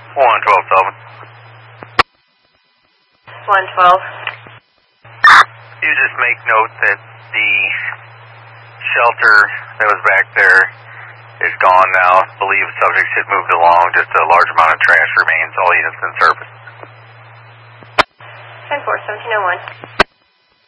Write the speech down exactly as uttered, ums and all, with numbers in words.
one twelve, Sullivan. one twelve. You just make note that the shelter that was back there is gone now. I believe subjects had moved along. Just a large amount of trash remains. All units in service. ten four, seventeen oh one.